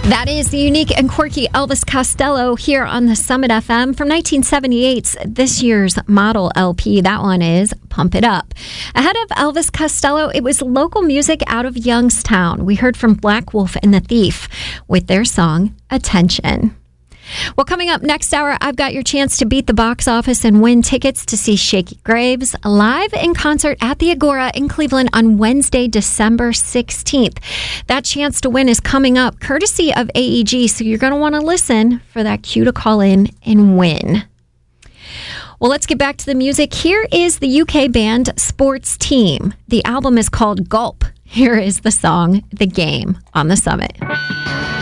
That is the unique and quirky Elvis Costello here on the Summit FM from 1978's this year's model LP. That one is Pump It Up. Ahead of Elvis Costello, it was local music out of Youngstown. We heard from Black Wolf and the Thief with their song, Attention. Well, coming up next hour, I've got your chance to beat the box office and win tickets to see Shakey Graves live in concert at the Agora in Cleveland on Wednesday, December 16th. That chance to win is coming up courtesy of AEG, so you're going to want to listen for that cue to call in and win. Well, let's get back to the music. Here is the UK band Sports Team. The album is called Gulp. Here is the song, The Game, on the Summit.